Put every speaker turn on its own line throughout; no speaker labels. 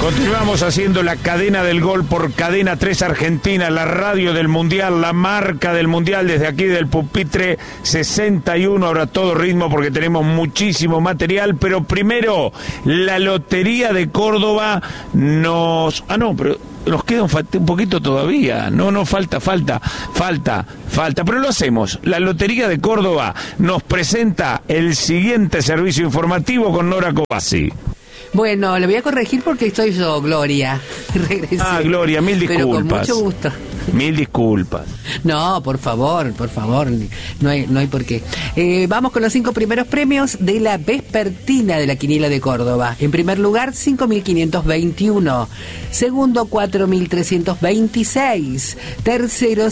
Continuamos haciendo la cadena del gol por Cadena 3 Argentina, la radio del Mundial, la marca del Mundial, desde aquí del pupitre 61, ahora todo ritmo porque tenemos muchísimo material, pero primero, la Lotería de Córdoba nos... pero nos queda un poquito todavía, falta, pero lo hacemos. La Lotería de Córdoba nos presenta el siguiente servicio informativo con Nora Cobasi.
Bueno, le voy a corregir porque estoy yo, Gloria. Regresé.
Gloria, mil disculpas.
Pero con mucho gusto.
Mil disculpas.
No, por favor, no hay por qué. Vamos con los 5 primeros premios de la vespertina de la Quiniela de Córdoba. En primer lugar, 5.521. Segundo, 4.326. Tercero,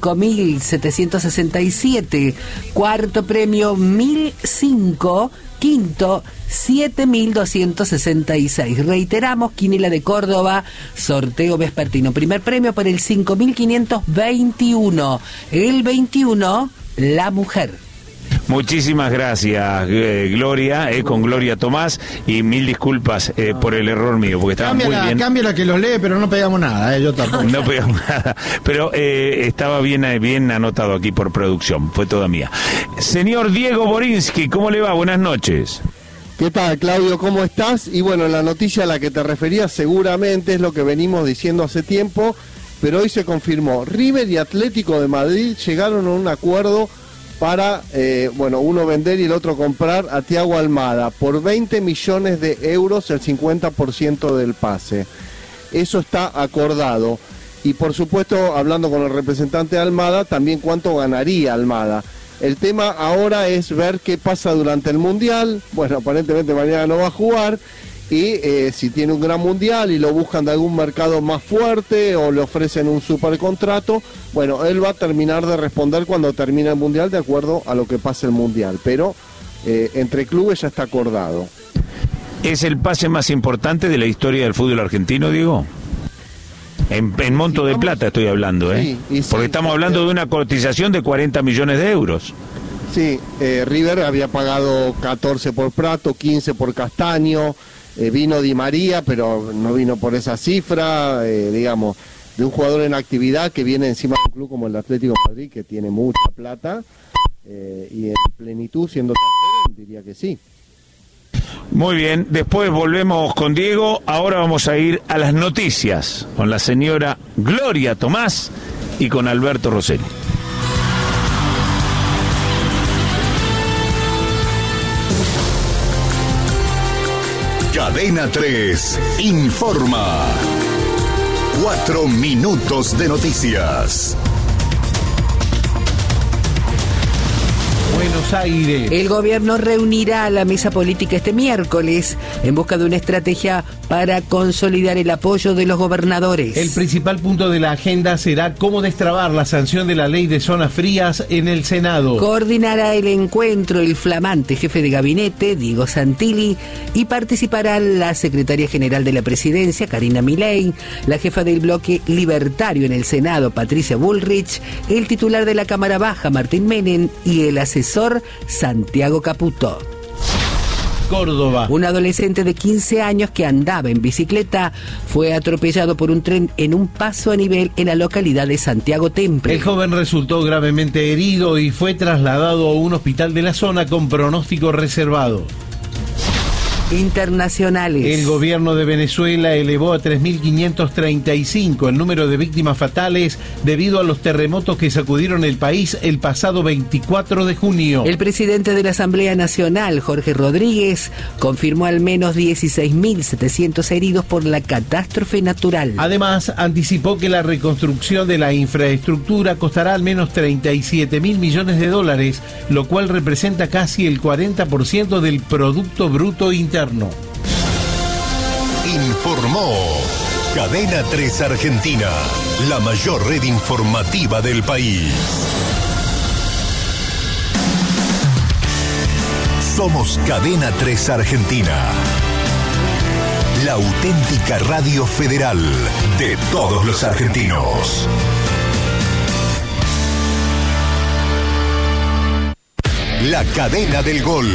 5.767. Cuarto premio, 1.005. Quinto, 7.266. Reiteramos, Quiniela de Córdoba, sorteo vespertino. Primer premio por el 5.521. El 21, la mujer.
Muchísimas gracias, Gloria, con Gloria Tomás, y mil disculpas por el error mío, porque estaba muy bien.
Cambia la que los lee, pero no pegamos nada, yo tampoco.
No pegamos nada, pero estaba bien anotado aquí por producción, fue toda mía. Señor Diego Borinsky, ¿cómo le va? Buenas noches.
¿Qué tal, Claudio? ¿Cómo estás? Y bueno, la noticia a la que te referías seguramente es lo que venimos diciendo hace tiempo, pero hoy se confirmó. River y Atlético de Madrid llegaron a un acuerdo para, uno vender y el otro comprar a Thiago Almada por 20 millones de euros, el 50% del pase. Eso está acordado. Y por supuesto, hablando con el representante de Almada, también cuánto ganaría Almada. El tema ahora es ver qué pasa durante el Mundial. Bueno, aparentemente mañana no va a jugar. Y si tiene un gran Mundial y lo buscan de algún mercado más fuerte o le ofrecen un supercontrato, bueno, él va a terminar de responder cuando termine el Mundial de acuerdo a lo que pase el Mundial. Pero entre clubes ya está acordado.
¿Es el pase más importante de la historia del fútbol argentino, Diego? En monto de plata estoy hablando, ¿eh? Sí, porque estamos hablando de una cotización de 40 millones de euros.
Sí, River había pagado 14 por Prato, 15 por Castaño, vino Di María, pero no vino por esa cifra, digamos, de un jugador en actividad que viene encima de un club como el Atlético de Madrid, que tiene mucha plata, y en plenitud, siendo tan joven, diría que sí.
Muy bien, después volvemos con Diego, ahora vamos a ir a las noticias con la señora Gloria Tomás y con Alberto Rosselli.
Cadena 3 informa. 4 minutos de noticias.
Buenos Aires.
El gobierno reunirá a la mesa política este miércoles en busca de una estrategia para consolidar el apoyo de los gobernadores.
El principal punto de la agenda será cómo destrabar la sanción de la ley de zonas frías en el Senado.
Coordinará el encuentro el flamante jefe de gabinete, Diego Santilli, y participará la secretaria general de la presidencia, Karina Milei, la jefa del bloque libertario en el Senado, Patricia Bullrich, el titular de la Cámara Baja, Martín Menem, y el asesor Santiago Caputo.
Córdoba.
Un adolescente de 15 años que andaba en bicicleta fue atropellado por un tren en un paso a nivel en la localidad de Santiago Temple.
El joven resultó gravemente herido y fue trasladado a un hospital de la zona con pronóstico reservado.
Internacionales.
El gobierno de Venezuela elevó a 3.535 el número de víctimas fatales debido a los terremotos que sacudieron el país el pasado 24 de junio.
El presidente de la Asamblea Nacional, Jorge Rodríguez, confirmó al menos 16.700 heridos por la catástrofe natural.
Además, anticipó que la reconstrucción de la infraestructura costará al menos 37.000 millones de dólares, lo cual representa casi el 40% del Producto Bruto Interno.
Informó Cadena 3 Argentina, la mayor red informativa del país. Somos Cadena 3 Argentina, la auténtica radio federal de todos los argentinos. La cadena del gol.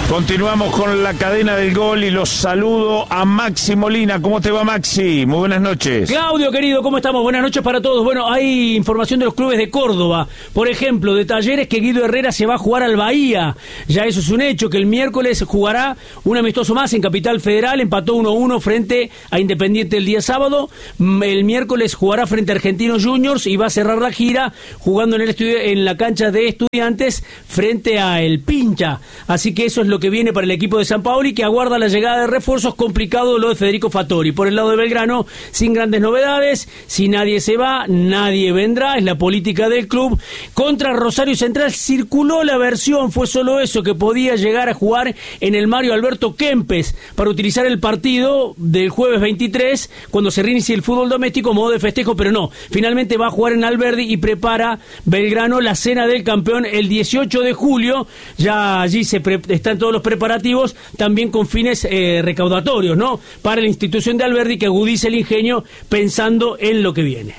Continuamos con la cadena del gol y los saludo a Maxi Molina. ¿Cómo te va, Maxi? Muy buenas noches.
Claudio, querido, ¿cómo estamos? Buenas noches para todos. Bueno, hay información de los clubes de Córdoba. Por ejemplo, de Talleres, que Guido Herrera se va a jugar al Bahía. Ya eso es un hecho, que el miércoles jugará un amistoso más en Capital Federal. Empató 1-1 frente a Independiente el día sábado. El miércoles jugará frente a Argentinos Juniors y va a cerrar la gira jugando en la cancha de Estudiantes frente a El Pincha. Así que eso es lo que viene para el equipo de San Paoli, que aguarda la llegada de refuerzos. Complicado lo de Federico Fattori. Por el lado de Belgrano, sin grandes novedades, si nadie se va, nadie vendrá, es la política del club. Contra Rosario Central circuló la versión, fue solo eso, que podía llegar a jugar en el Mario Alberto Kempes para utilizar el partido del jueves 23, cuando se reinicie el fútbol doméstico, modo de festejo, pero no, finalmente va a jugar en Alberdi y prepara Belgrano la cena del campeón el 18 de julio, ya allí están todos los preparativos, también con fines recaudatorios, ¿no? Para la institución de Alberdi, que agudice el ingenio pensando en lo que viene.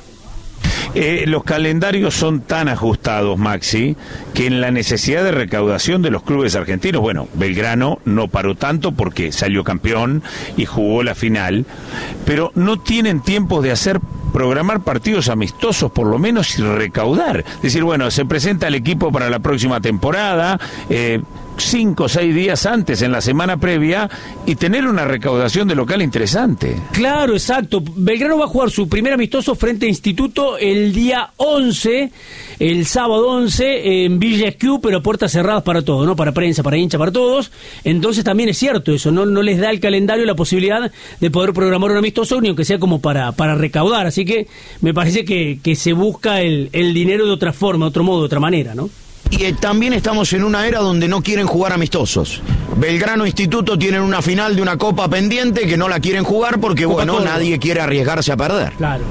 Los calendarios son tan ajustados, Maxi, que en la necesidad de recaudación de los clubes argentinos, bueno, Belgrano no paró tanto porque salió campeón y jugó la final, pero no tienen tiempo de programar partidos amistosos, por lo menos, y recaudar. Es decir, bueno, se presenta el equipo para la próxima temporada, 5 o 6 días antes, en la semana previa, y tener una recaudación de local interesante.
Claro, exacto. Belgrano va a jugar su primer amistoso frente a Instituto el día 11, el sábado 11, en Villa Esquiú, pero puertas cerradas para todos, ¿no? Para prensa, para hincha, para todos. Entonces también es cierto eso, no les da el calendario la posibilidad de poder programar un amistoso, ni aunque sea como para recaudar. Así que me parece que se busca el dinero de otra forma, de otro modo, de otra manera, ¿no?
Y también estamos en una era donde no quieren jugar amistosos. Belgrano e Instituto tienen una final de una copa pendiente que no la quieren jugar porque, nadie quiere arriesgarse a perder.
Claro.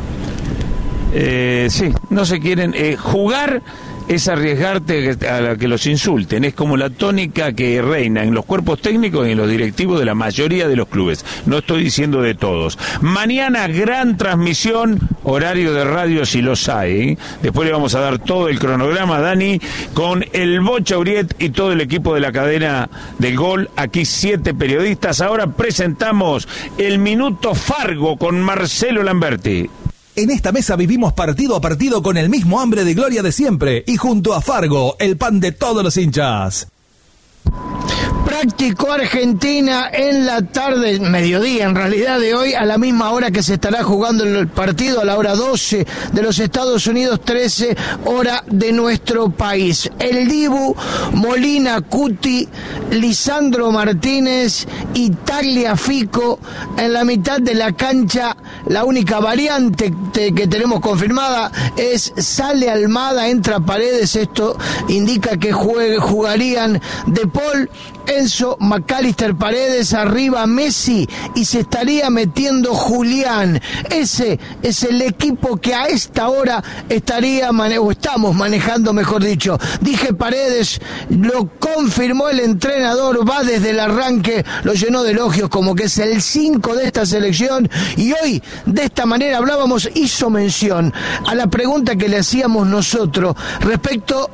Sí, no se quieren jugar. Es arriesgarte a que los insulten, es como la tónica que reina en los cuerpos técnicos y en los directivos de la mayoría de los clubes, no estoy diciendo de todos. Mañana gran transmisión, horario de radio si los hay, después le vamos a dar todo el cronograma, Dani, con el Bocha Uriet y todo el equipo de la cadena del gol, aquí 7 periodistas. Ahora presentamos el Minuto Fargo con Marcelo Lamberti.
En esta mesa vivimos partido a partido con el mismo hambre de gloria de siempre y junto a Fargo, el pan de todos los hinchas.
Práctico Argentina en la tarde, mediodía en realidad de hoy, a la misma hora que se estará jugando el partido, a la hora 12 de los Estados Unidos, 13 hora de nuestro país. El Dibu, Molina, Cuti, Lisandro Martínez y Tagliafico en la mitad de la cancha. La única variante que tenemos confirmada es sale Almada, entra Paredes. Esto indica que jugarían De Paul, Enzo, McAllister, Paredes, arriba Messi y se estaría metiendo Julián. Ese es el equipo que a esta hora estamos manejando, mejor dicho. Dije Paredes, lo confirmó el entrenador, va desde el arranque, lo llenó de elogios como que es el 5 de esta selección y hoy de esta manera hablábamos, hizo mención a la pregunta que le hacíamos nosotros respecto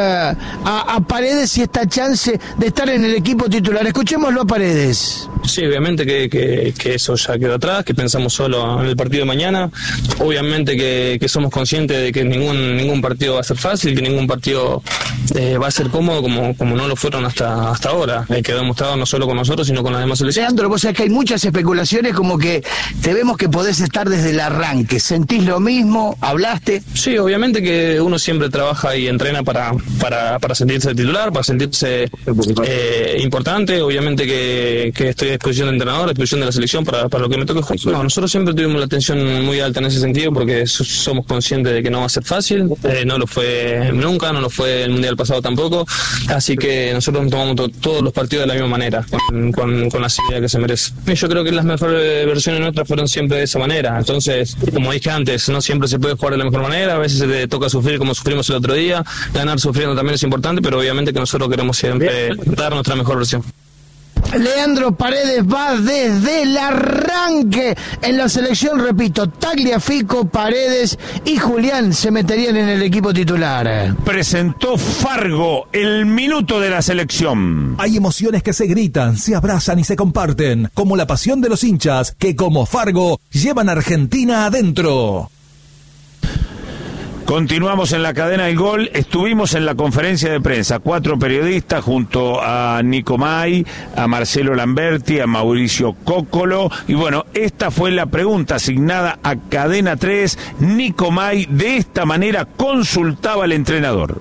a Paredes y esta chance de estar en el equipo titular. Escuchémoslo a Paredes.
Sí, obviamente que eso ya quedó atrás, que pensamos solo en el partido de mañana. Obviamente que somos conscientes de que ningún partido va a ser fácil, que ningún partido va a ser cómodo como no lo fueron hasta ahora. Quedó demostrado no solo con nosotros, sino con las demás selecciones.
Leandro, vos sabés que hay muchas especulaciones como que te vemos que podés estar desde el arranque. ¿Sentís lo mismo? ¿Hablaste?
Sí, obviamente que uno siempre trabaja y entrena para sentirse titular, para sentirse importante. Obviamente que estoy a disposición del entrenador, a disposición de la selección para lo que me toque jugar. No, nosotros siempre tuvimos la atención muy alta en ese sentido porque somos conscientes de que no va a ser fácil. No lo fue nunca, no lo fue el Mundial pasado tampoco. Así que nosotros tomamos todos los partidos de la misma manera, con la seriedad que se merece. Y yo creo que las mejores versiones nuestras fueron siempre de esa manera. Entonces, como dije antes, no siempre se puede jugar de la mejor manera. A veces se te toca sufrir como sufrimos el otro día. Ganar sufriendo también es importante, pero obviamente que nosotros queremos siempre dar nuestra mejor versión.
Leandro Paredes va desde el arranque en la selección, repito, Tagliafico, Paredes y Julián se meterían en el equipo titular.
Presentó Fargo el minuto de la selección.
Hay emociones que se gritan, se abrazan y se comparten, como la pasión de los hinchas que como Fargo llevan a Argentina adentro.
Continuamos en la cadena del gol. Estuvimos en la conferencia de prensa, 4 periodistas junto a Nico May, a Marcelo Lamberti, a Mauricio Cóccolo. Y bueno, esta fue la pregunta asignada a Cadena 3. Nico May de esta manera consultaba al entrenador.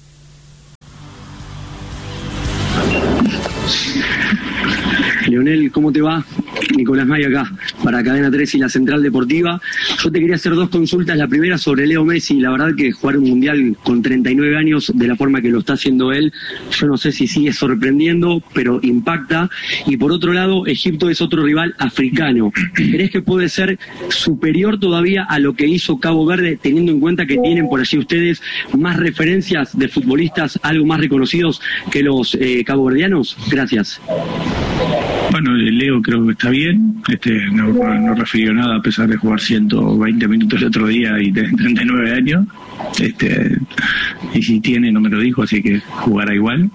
Leonel, ¿cómo te va? Nicolás May acá, para Cadena 3 y la Central Deportiva. Yo te quería hacer 2 consultas. La primera sobre Leo Messi. La verdad que jugar un mundial con 39 años de la forma que lo está haciendo él, yo no sé si sigue sorprendiendo, pero impacta. Y por otro lado, Egipto es otro rival africano. ¿Crees que puede ser superior todavía a lo que hizo Cabo Verde, teniendo en cuenta que tienen por allí ustedes más referencias de futbolistas algo más reconocidos que los caboverdianos? Gracias.
Bueno, Leo creo que está bien, no refirió nada a pesar de jugar 120 minutos el otro día y tener 39 años, y si tiene no me lo dijo, así que jugará igual.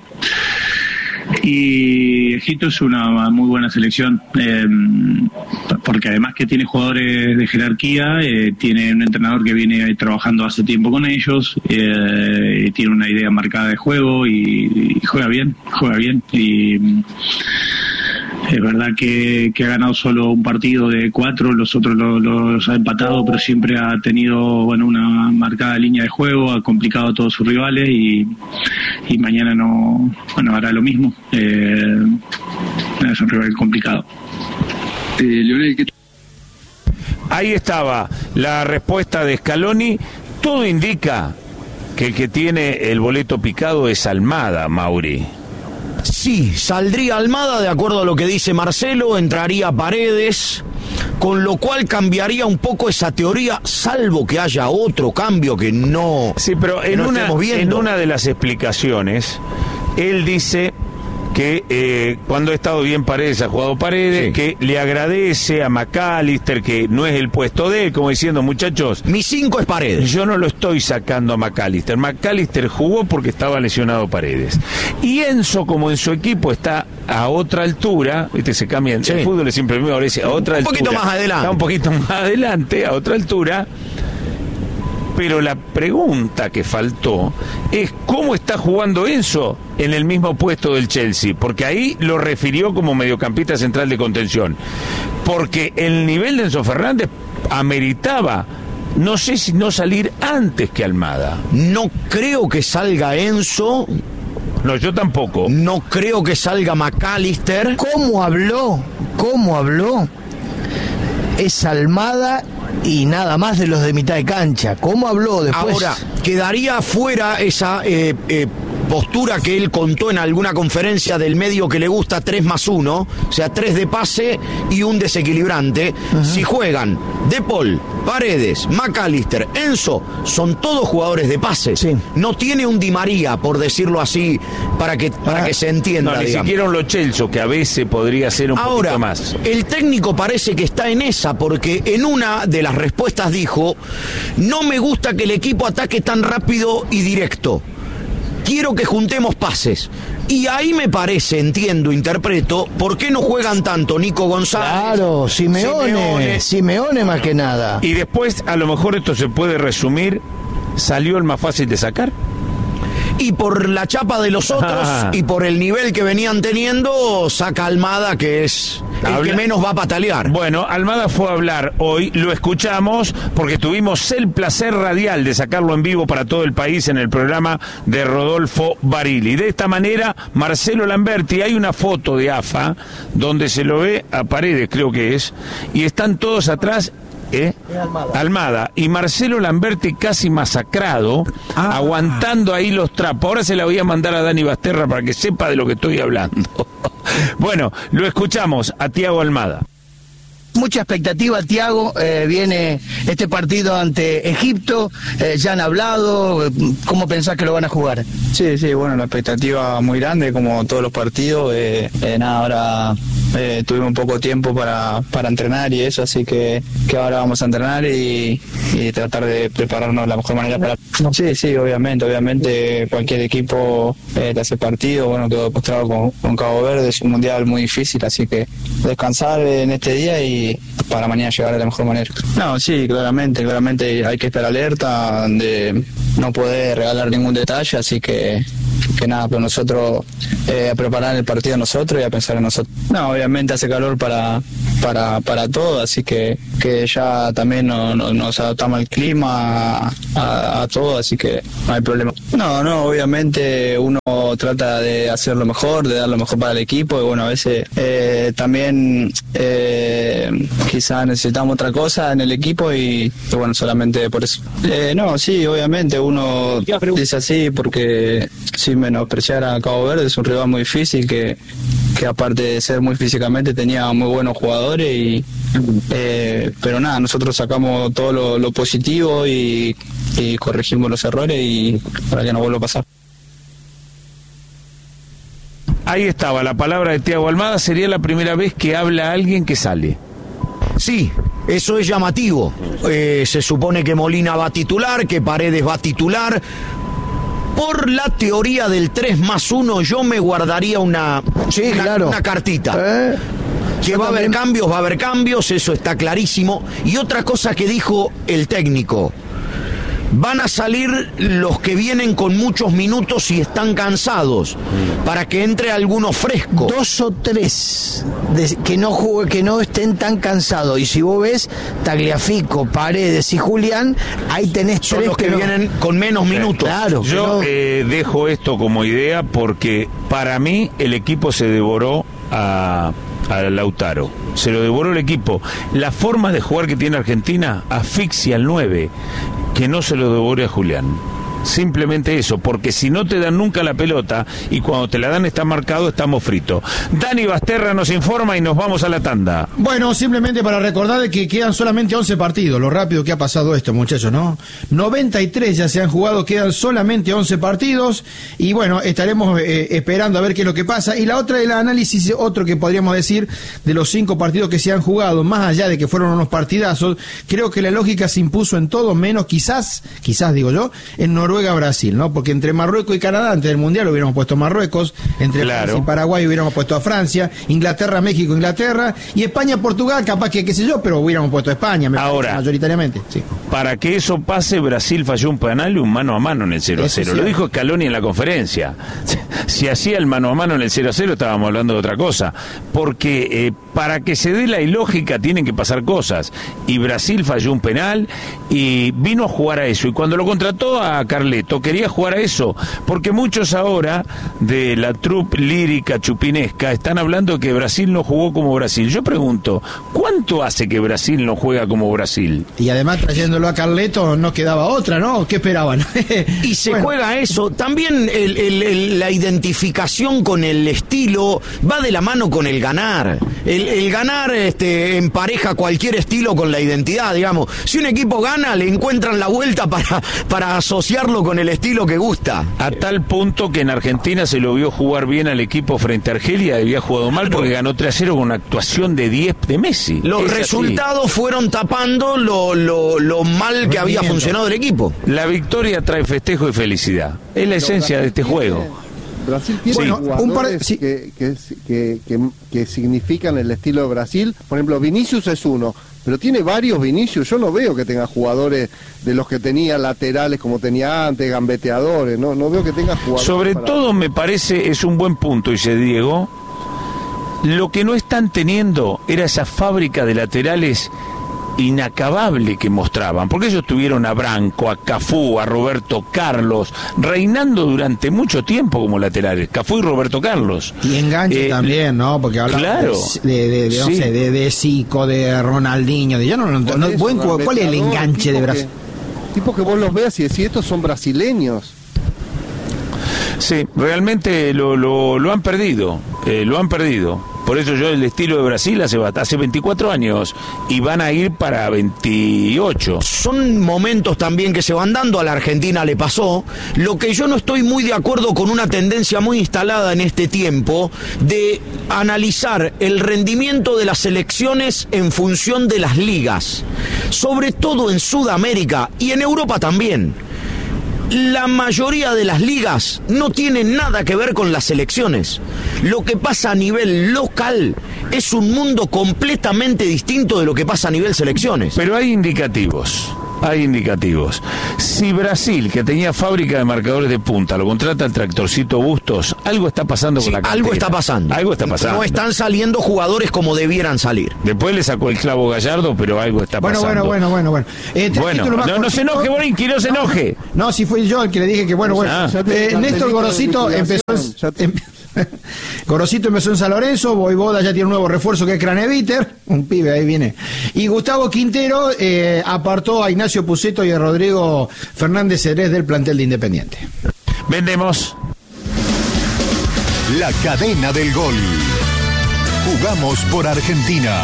Y Egipto es una muy buena selección, porque además que tiene jugadores de jerarquía, tiene un entrenador que viene trabajando hace tiempo con ellos, tiene una idea marcada de juego y juega bien, y es verdad que ha ganado solo un partido de 4, los otros los ha empatado, pero siempre ha tenido una marcada línea de juego, ha complicado a todos sus rivales y mañana hará lo mismo. Es un rival complicado.
Leonel, ahí estaba la respuesta de Scaloni. Todo indica que el que tiene el boleto picado es Almada, Mauri.
Sí, saldría Almada, de acuerdo a lo que dice Marcelo, entraría Paredes, con lo cual cambiaría un poco esa teoría, salvo que haya otro cambio que no.
Sí, pero en una de las explicaciones, él dice que cuando ha estado bien Paredes, ha jugado Paredes, sí, que le agradece a McAllister, que no es el puesto de él, como diciendo, muchachos,
mi 5 es Paredes.
Yo no lo estoy sacando a McAllister. McAllister jugó porque estaba lesionado Paredes. Y Enzo, como en su equipo está a otra altura, se cambia, sí, el fútbol es siempre el mismo, ahora dice a otra altura.
Un poquito más adelante.
Está un poquito más adelante, a otra altura. Pero la pregunta que faltó es cómo está jugando Enzo en el mismo puesto del Chelsea, porque ahí lo refirió como mediocampista central de contención, porque el nivel de Enzo Fernández ameritaba, no sé si no salir antes que Almada.
No creo que salga Enzo.
No, yo tampoco.
No creo que salga McAllister.
¿Cómo habló? Es Almada y nada más de los de mitad de cancha. ¿Cómo habló después?
Ahora, quedaría fuera esa postura que él contó en alguna conferencia del medio que le gusta 3+1, o sea, 3 de pase y un desequilibrante. Uh-huh. Si juegan De Paul, Paredes, McAllister, Enzo, son todos jugadores de pase. Sí. No tiene un Di María, por decirlo así, para que se entienda.
No, ni siquiera un Lo Celso, que a veces podría ser un poquito más.
El técnico parece que está en esa, porque en una de las respuestas dijo: no me gusta que el equipo ataque tan rápido y directo. Quiero que juntemos pases. Y ahí me parece, entiendo, interpreto, ¿por qué no juegan tanto Nico González?
Claro, Simeone más que nada.
Y después, a lo mejor esto se puede resumir, ¿salió el más fácil de sacar?
Y por la chapa de los otros y por el nivel que venían teniendo, saca Almada, que es el que menos va a patalear.
Bueno, Almada fue a hablar hoy, lo escuchamos porque tuvimos el placer radial de sacarlo en vivo para todo el país en el programa de Rodolfo Barili. De esta manera, Marcelo Lamberti, hay una foto de AFA donde se lo ve a Paredes, creo que es, y están todos atrás. Almada y Marcelo Lamberti casi masacrado, aguantando ahí los trapos. Ahora se la voy a mandar a Dani Basterra para que sepa de lo que estoy hablando. Bueno, lo escuchamos a Thiago Almada.
mucha expectativa, Thiago. Viene este partido ante Egipto. Ya han hablado. ¿Cómo pensás que lo van a jugar?
Sí, bueno, la expectativa muy grande, como todos los partidos. Ahora tuvimos un poco de tiempo para entrenar y eso, así que ahora vamos a entrenar y tratar de prepararnos de la mejor manera para... Sí, obviamente cualquier equipo te hace partido. Bueno, quedó demostrado con Cabo Verde, es un mundial muy difícil, así que descansar en este día y para mañana llegar de la mejor manera. No, sí, claramente hay que estar alerta, de no poder regalar ningún detalle, así que nada, pero nosotros a preparar el partido nosotros y a pensar en nosotros. No, obviamente hace calor para todo, así que ya también nos adaptamos al clima, a todo, así que no hay problema. No, obviamente uno trata de hacer lo mejor, de dar lo mejor para el equipo, y bueno, a veces también quizás necesitamos otra cosa en el equipo y bueno, solamente por eso. No, sí, obviamente uno dice así porque sin menospreciar a Cabo Verde, es un rival muy difícil que aparte de ser muy físicamente tenía muy buenos jugadores pero nada, nosotros sacamos todo lo positivo y corregimos los errores y para que no vuelva a pasar.
Ahí estaba la palabra de Thiago Almada. Sería la primera vez que habla alguien que sale.
Sí, eso es llamativo. Se supone que Molina va a titular, que Paredes va a titular. Por la teoría del 3+1 yo me guardaría una cartita. Que va a haber cambios, eso está clarísimo. Y otra cosa que dijo el técnico: van a salir los que vienen con muchos minutos y están cansados, para que entre alguno fresco.
2 o 3 que no estén tan cansados. Y si vos ves, Tagliafico, Paredes y Julián, ahí tenés 3
son los que vienen con menos minutos.
Claro.
Yo dejo esto como idea porque para mí el equipo se devoró a Lautaro. Se lo devoró el equipo. La forma de jugar que tiene Argentina asfixia al 9. Que no se lo devore a Julián. Simplemente eso, porque si no te dan nunca la pelota y cuando te la dan está marcado, estamos fritos. Dani Basterra nos informa y nos vamos a la tanda.
Bueno, simplemente para recordar de que quedan solamente 11 partidos. Lo rápido que ha pasado esto, muchachos, ¿no? 93 ya se han jugado, quedan solamente 11 partidos y bueno, estaremos esperando a ver qué es lo que pasa. Y la otra del análisis, otro que podríamos decir de los 5 partidos que se han jugado, más allá de que fueron unos partidazos, creo que la lógica se impuso en todo, menos quizás digo yo, en Noruega-Brasil, ¿no? Porque entre Marruecos y Canadá, antes del Mundial hubiéramos puesto Marruecos, entre Francia y Paraguay hubiéramos puesto a Francia, Inglaterra-México, Inglaterra, y España-Portugal, capaz que qué sé yo, pero hubiéramos puesto a España, ahora, mayoritariamente. Sí.
Para que eso pase, Brasil falló un penal y un mano a mano en el 0-0. Lo dijo Scaloni en la conferencia. Si hacía el mano a mano en el 0-0 estábamos hablando de otra cosa, porque para que se dé la ilógica tienen que pasar cosas, y Brasil falló un penal y vino a jugar a eso, y cuando lo contrató a Carleto quería jugar a eso, porque muchos ahora de la troupe lírica chupinesca están hablando que Brasil no jugó como Brasil. Yo pregunto, ¿cuánto hace que Brasil no juega como Brasil?
Y además trayéndolo a Carleto no quedaba otra, ¿no? ¿Qué esperaban?
Y se juega eso, también la identificación con el estilo va de la mano con el ganar. El ganar empareja cualquier estilo con la identidad, digamos. Si un equipo gana, le encuentran la vuelta para asociarlo con el estilo que gusta.
A tal punto que en Argentina se lo vio jugar bien al equipo frente a Argelia, había jugado mal porque ganó 3-0 con una actuación de 10 de Messi.
Los resultados fueron tapando lo mal que había funcionado el equipo.
La victoria trae festejo y felicidad. Es la esencia de este juego.
Brasil tiene jugadores que significan el estilo de Brasil. Por ejemplo, Vinicius es uno, pero tiene varios Vinicius. Yo no veo que tenga jugadores de los que tenía laterales como tenía antes, gambeteadores. No veo que tenga jugadores.
Sobre todo me parece, es un buen punto, dice Diego. Lo que no están teniendo era esa fábrica de laterales inacabable que mostraban, porque ellos tuvieron a Branco, a Cafú, a Roberto Carlos, reinando durante mucho tiempo como laterales, Cafú y Roberto Carlos.
Y enganche también, ¿no? Porque hablamos de Zico, de Ronaldinho, ¿cuál es el enganche de Brasil?
Tipo que vos los veas y decís, estos son brasileños.
Sí, realmente lo han perdido, Por eso yo el estilo de Brasil hace 24 años y van a ir para 28.
Son momentos también que se van dando, a la Argentina le pasó. Lo que yo no estoy muy de acuerdo con una tendencia muy instalada en este tiempo de analizar el rendimiento de las selecciones en función de las ligas, sobre todo en Sudamérica y en Europa también. La mayoría de las ligas no tienen nada que ver con las selecciones. Lo que pasa a nivel local es un mundo completamente distinto de lo que pasa a nivel selecciones.
Pero hay indicativos. Si Brasil, que tenía fábrica de marcadores de punta, lo contrata el Tractorcito Bustos, algo está pasando con la cantera.
Algo está pasando. No están saliendo jugadores como debieran salir.
Después le sacó el clavo Gallardo, pero algo está pasando.
Bueno.
No se enoje, Borinqui, no se enoje.
No, si fui yo el que le dije que Néstor Gorosito empezó... Gorosito empezó en San Lorenzo, Voivoda ya tiene un nuevo refuerzo que es Craneviter, un pibe, ahí viene. Y Gustavo Quintero apartó a Ignacio Puceto y a Rodrigo Fernández Cedrés del plantel de Independiente.
Vendemos.
La cadena del gol. Jugamos por Argentina.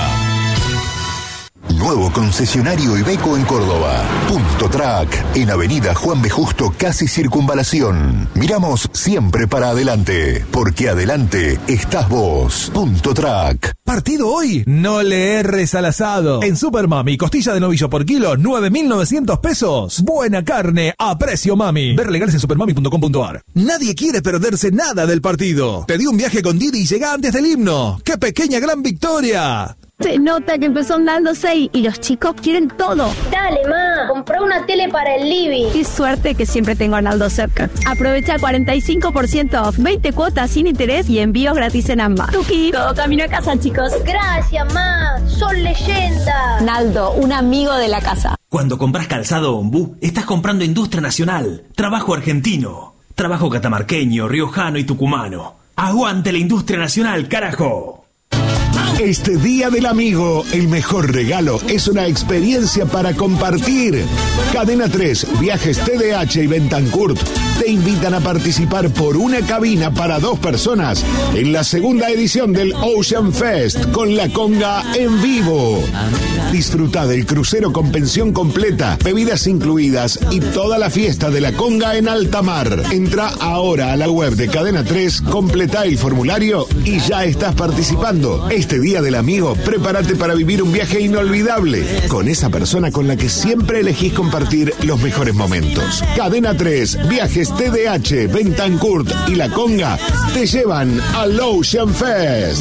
Nuevo concesionario Iveco en Córdoba. Punto Track, en Avenida Juan B. Justo, casi Circunvalación. Miramos siempre para adelante, porque adelante estás vos. Punto Track.
Partido hoy, no le erres al asado. En Super Mami, costilla de novillo por kilo, 9.900 pesos. Buena carne a precio mami. Ver legales en supermami.com.ar. Nadie quiere perderse nada del partido. Pedí un viaje con Didi y llega antes del himno. ¡Qué pequeña gran victoria!
Se nota que empezó andando 6 y los chicos quieren todo.
Dale, ma, comprá una tele para el living.
Qué suerte que siempre tengo a Naldo cerca. Aprovecha 45% off, 20 cuotas sin interés y envíos gratis en ambas. Tuki, todo camino a casa, chicos.
Gracias, ma, son leyenda.
Naldo, un amigo de la casa.
Cuando compras calzado Ombú, estás comprando industria nacional, trabajo argentino, trabajo catamarqueño, riojano y tucumano. ¡Aguante la industria nacional, carajo!
Este Día del Amigo, el mejor regalo es una experiencia para compartir. Cadena 3, Viajes TDH y Bentancurt te invitan a participar por una cabina para 2 personas en la segunda edición del Ocean Fest con La Conga en vivo. Disfruta del crucero con pensión completa, bebidas incluidas y toda la fiesta de La Conga en alta mar. Entra ahora a la web de Cadena 3, completa el formulario y ya estás participando. Este Día del Amigo, prepárate para vivir un viaje inolvidable con esa persona con la que siempre elegís compartir los mejores momentos. Cadena 3, Viajes TDH, Bentancurt y La Conga te llevan al Ocean Fest.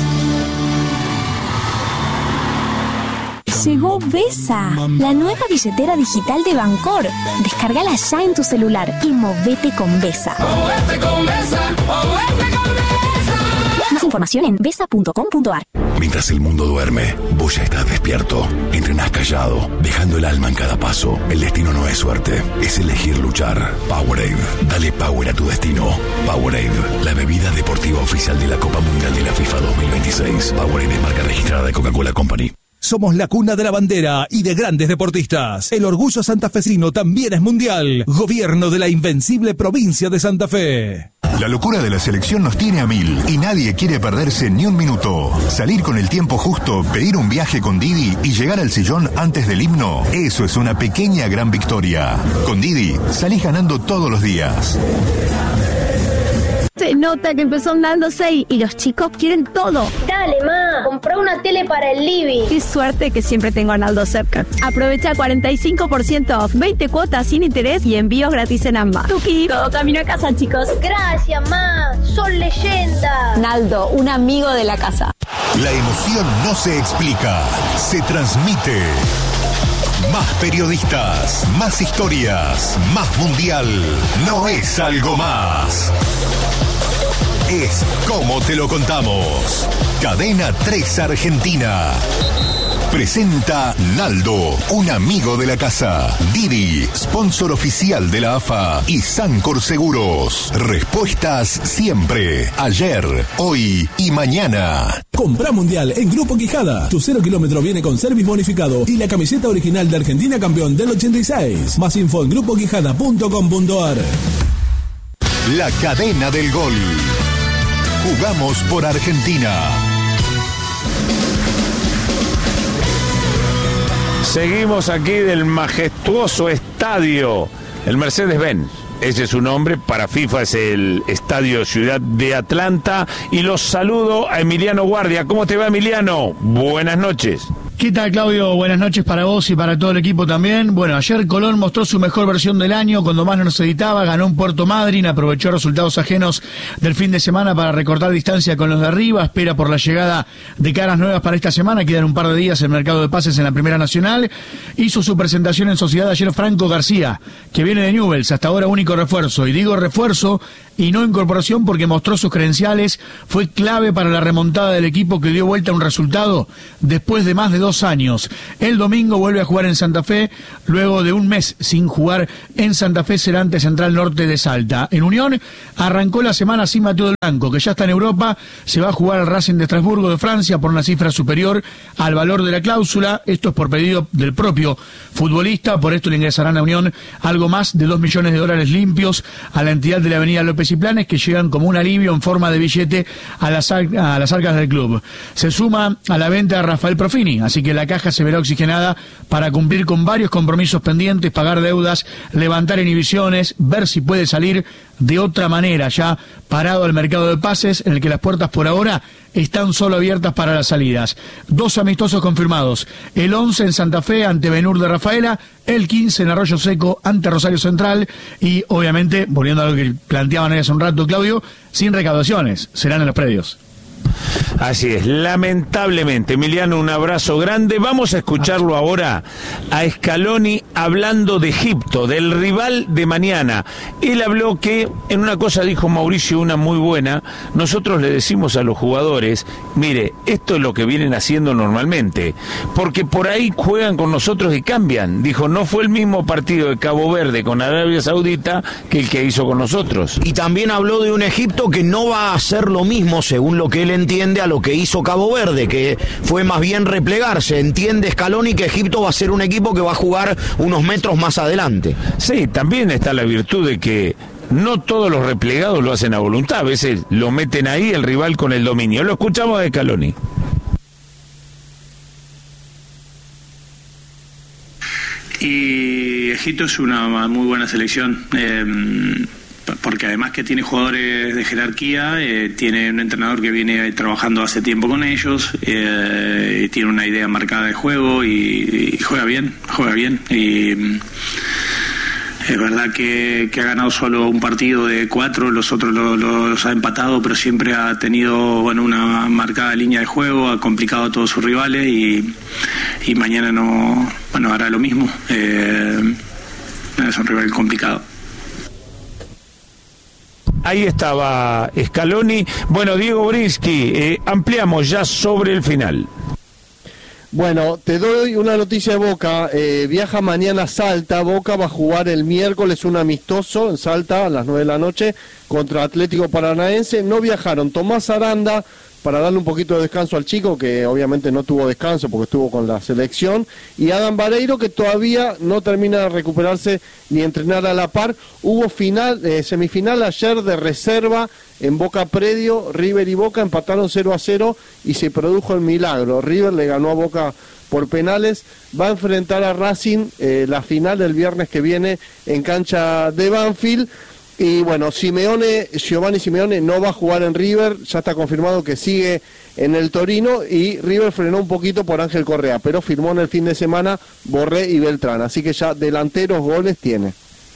Llegó Vesa, la nueva billetera digital de Bancor. Descárgala ya en tu celular y movete con Vesa. Más información en vesa.com.ar.
Mientras el mundo duerme, vos ya estás despierto. Entrenás callado, dejando el alma en cada paso. El destino no es suerte, es elegir luchar. Powerade, dale power a tu destino. Powerade, la bebida deportiva oficial de la Copa Mundial de la FIFA 2026. Powerade es marca registrada de Coca-Cola Company.
Somos la cuna de la bandera y de grandes deportistas. El orgullo santafesino también es mundial. Gobierno de la invencible provincia de Santa Fe.
La locura de la selección nos tiene a 1000 y nadie quiere perderse ni un minuto. Salir con el tiempo justo, pedir un viaje con Didi y llegar al sillón antes del himno, eso es una pequeña gran victoria. Con Didi salís ganando todos los días.
Se nota que empezó andando 6 y los chicos quieren todo.
Dale, ma, comprá una tele para el living.
Qué suerte que siempre tengo a Naldo cerca. Aprovecha 45% off, 20 cuotas sin interés y envíos gratis en ambas. Tuki, todo camino a casa, chicos.
Gracias, ma, son leyenda.
Naldo, un amigo de la casa.
La emoción no se explica, se transmite. Más periodistas, más historias, más mundial. No es algo más. Es como te lo contamos. Cadena 3 Argentina. Presenta Naldo, un amigo de la casa. Didi, sponsor oficial de la AFA. Y Sancor Seguros. Respuestas siempre. Ayer, hoy y mañana.
Comprá Mundial en Grupo Quijada. Tu 0 kilómetro viene con service bonificado y la camiseta original de Argentina campeón del 86. Más info en grupoquijada.com.ar.
La cadena del gol. Jugamos por Argentina.
Seguimos aquí del majestuoso estadio, el Mercedes-Benz. Ese es su nombre, para FIFA es el Estadio Ciudad de Atlanta. Y los saludo a Emiliano Guardia. ¿Cómo te va, Emiliano? Buenas noches.
¿Qué tal, Claudio? Buenas noches para vos y para todo el equipo también. Bueno, ayer Colón mostró su mejor versión del año, cuando más no nos editaba, ganó en Puerto Madryn, aprovechó resultados ajenos del fin de semana para recortar distancia con los de arriba, espera por la llegada de caras nuevas para esta semana, quedan un par de días en mercado de pases en la Primera Nacional. Hizo su presentación en sociedad ayer Franco García, que viene de Newell's, hasta ahora único refuerzo, y digo refuerzo y no incorporación porque mostró sus credenciales, fue clave para la remontada del equipo que dio vuelta a un resultado después de más de 2 años. El domingo vuelve a jugar en Santa Fe, luego de un mes sin jugar en Santa Fe, será ante Central Norte de Salta. En Unión arrancó la semana sin Mateo del Blanco, que ya está en Europa, se va a jugar al Racing de Estrasburgo de Francia por una cifra superior al valor de la cláusula, esto es por pedido del propio futbolista, por esto le ingresarán a Unión algo más de $2 millones limpios a la entidad de la Avenida López y Planes, que llegan como un alivio en forma de billete a las arcas del club. Se suma a la venta de Rafael Profini, así que la caja se verá oxigenada para cumplir con varios compromisos pendientes, pagar deudas, levantar inhibiciones, ver si puede salir de otra manera, ya parado al mercado de pases, en el que las puertas por ahora están solo abiertas para las salidas. 2 amistosos confirmados, el 11 en Santa Fe ante Benur de Rafaela, el 15 en Arroyo Seco ante Rosario Central y obviamente, volviendo a lo que planteaban hace un rato, Claudio, sin recaudaciones, serán en los predios.
Así es, lamentablemente. Emiliano, un abrazo grande. Vamos a escucharlo ahora a Scaloni hablando de Egipto, del rival de mañana. Él habló que, en una cosa dijo Mauricio, una muy buena, nosotros le decimos a los jugadores, mire, esto es lo que vienen haciendo normalmente, porque por ahí juegan con nosotros y cambian. Dijo, no fue el mismo partido de Cabo Verde con Arabia Saudita que el que hizo con nosotros.
Y también habló de un Egipto que no va a hacer lo mismo, según lo que él entiende, a lo que hizo Cabo Verde, que fue más bien replegarse. Entiende Scaloni que Egipto va a ser un equipo que va a jugar unos metros más adelante.
Sí, también está la virtud de que no todos los replegados lo hacen a voluntad, a veces lo meten ahí el rival con el dominio. Lo escuchamos de Scaloni.
Y Egipto es una muy buena selección, porque además que tiene jugadores de jerarquía, tiene un entrenador que viene trabajando hace tiempo con ellos, tiene una idea marcada de juego y juega bien, y es verdad que ha ganado solo un partido de 4, los otros los ha empatado, pero siempre ha tenido una marcada línea de juego, ha complicado a todos sus rivales y mañana hará lo mismo. Es un rival complicado.
Ahí estaba Scaloni. Bueno, Diego Brinsky, ampliamos ya sobre el final.
Bueno, te doy una noticia de Boca. Viaja mañana a Salta. Boca va a jugar el miércoles un amistoso en Salta a las 9 de la noche contra Atlético Paranaense. No viajaron Tomás Aranda para darle un poquito de descanso al chico, que obviamente no tuvo descanso porque estuvo con la selección, y Adam Vareiro, que todavía no termina de recuperarse ni entrenar a la par. Hubo semifinal ayer de reserva en Boca Predio, River y Boca empataron 0-0 y se produjo el milagro. River le ganó a Boca por penales, va a enfrentar a Racing la final del viernes que viene en cancha de Banfield. Y bueno, Giovanni Simeone no va a jugar en River, ya está confirmado que sigue en el Torino, y River frenó un poquito por Ángel Correa, pero firmó en el fin de semana Borré y Beltrán, así que ya delanteros goles tiene.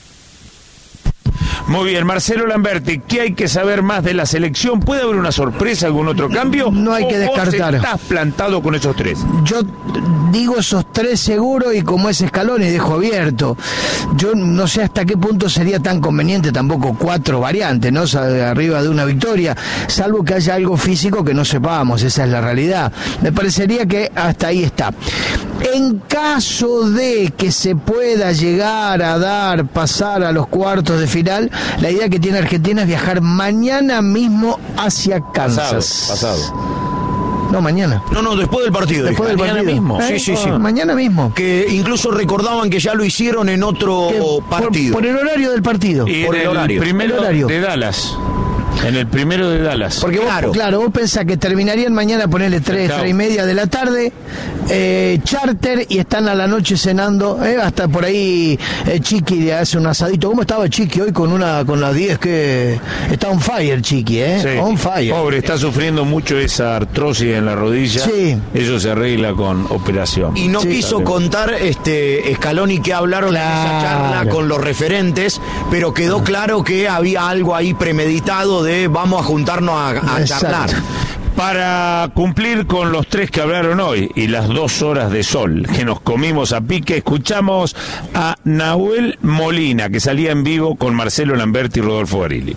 Muy bien, Marcelo Lamberti, ¿qué hay que saber más de la selección? ¿Puede haber una sorpresa, algún otro cambio?
No hay que descartar.
¿Estás plantado con esos 3?
Yo digo esos 3 seguro, y como es Scaloni dejo abierto. Yo no sé hasta qué punto sería tan conveniente tampoco 4 variantes, ¿no? Arriba de una victoria, salvo que haya algo físico que no sepamos, esa es la realidad. Me parecería que hasta ahí está. En caso de que se pueda llegar a pasar a los cuartos de final, la idea que tiene Argentina es viajar mañana mismo hacia Kansas.
Pasado.
No, mañana.
No, después del partido.
Después del
mañana
partido.
Mismo. Sí.
Mañana mismo.
Que incluso recordaban que ya lo hicieron en otro partido.
Por el horario del partido.
Y
por el horario.
Primero
el horario
de Dallas. En el primero de Dallas.
Porque vos pensás que terminarían mañana, ponerle 3:30 de la tarde, charter, y están a la noche cenando, hasta por ahí Chiqui hace un asadito. ¿Cómo estaba Chiqui hoy con las 10? Que está on fire, Chiqui,
Sí.
On fire.
Pobre, está sufriendo mucho esa artrosis en la rodilla.
Sí.
Eso se arregla con operación.
Y no quiso contar Scaloni que hablaron en esa charla con los referentes, pero quedó claro que había algo ahí premeditado de vamos a juntarnos a charlar.
Para cumplir con los 3 que hablaron hoy y las 2 horas de sol que nos comimos a pique, escuchamos a Nahuel Molina, que salía en vivo con Marcelo Lamberti y Rodolfo Garilli.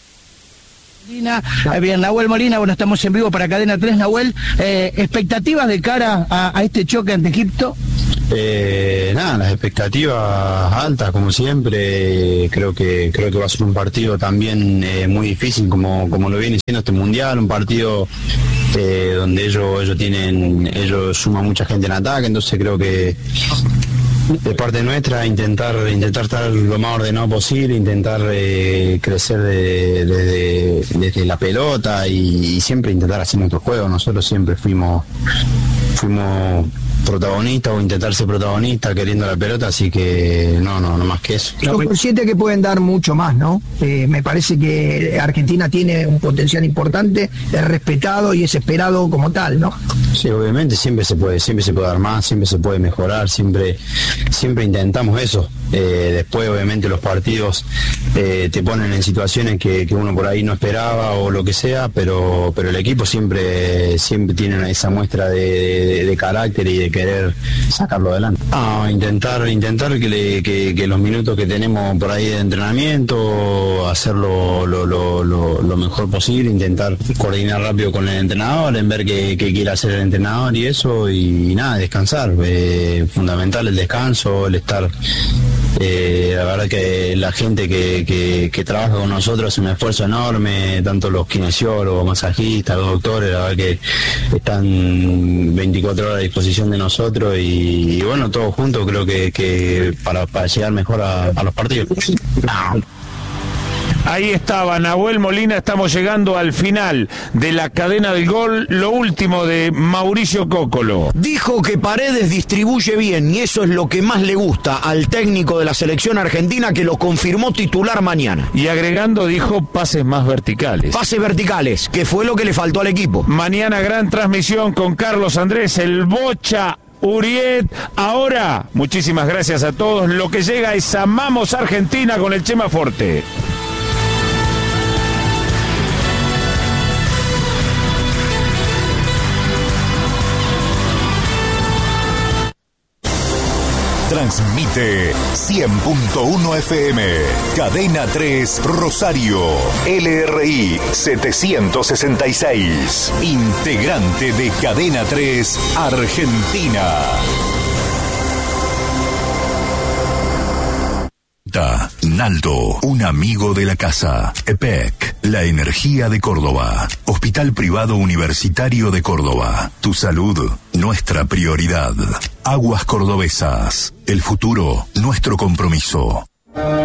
Bien, Nahuel Molina, bueno, estamos en vivo para Cadena 3, Nahuel. ¿Expectativas de cara a este choque ante Egipto?
Nada, las expectativas altas como siempre. Creo que va a ser un partido también muy difícil como lo viene siendo este mundial, un partido donde ellos suman mucha gente en ataque, entonces creo que de parte nuestra intentar estar lo más ordenado posible, intentar crecer desde la pelota y siempre intentar hacer nuestro juego. Nosotros siempre fuimos protagonistas o intentar ser protagonistas queriendo la pelota, así que no más que eso.
Son conscientes que pueden dar mucho más, ¿no? Me parece que Argentina tiene un potencial importante, es respetado y es esperado como tal, ¿no?
Sí, obviamente siempre se puede dar más, siempre se puede mejorar, siempre intentamos eso. Después obviamente los partidos te ponen en situaciones que uno por ahí no esperaba o lo que sea, pero el equipo siempre tiene esa muestra de carácter y de querer sacarlo adelante. Intentar que los minutos que tenemos por ahí de entrenamiento, hacerlo lo mejor posible, intentar coordinar rápido con el entrenador, en ver qué quiere hacer el entrenador y eso, y nada, descansar. Fundamental el descanso, el estar. La verdad que la gente que trabaja con nosotros hace un esfuerzo enorme, tanto los kinesiólogos, masajistas, los doctores, la verdad que están 24 horas a disposición de nosotros y bueno, todos juntos creo que para llegar mejor a los partidos.
Ahí estaba Nahuel Molina, estamos llegando al final de la cadena del gol, lo último de Mauricio Cóccolo.
Dijo que Paredes distribuye bien y eso es lo que más le gusta al técnico de la selección argentina, que lo confirmó titular mañana.
Y agregando, dijo pases más verticales.
Pases verticales, que fue lo que le faltó al equipo.
Mañana gran transmisión con Carlos Andrés, el Bocha Uriet. Ahora, muchísimas gracias a todos. Lo que llega es Amamos Argentina con el Chema Forte.
Transmite 100.1 FM, Cadena 3 Rosario, LRI 766, integrante de Cadena 3 Argentina. Naldo, un amigo de la casa. EPEC, la energía de Córdoba. Hospital Privado Universitario de Córdoba. Tu salud, nuestra prioridad. Aguas Cordobesas, el futuro, nuestro compromiso.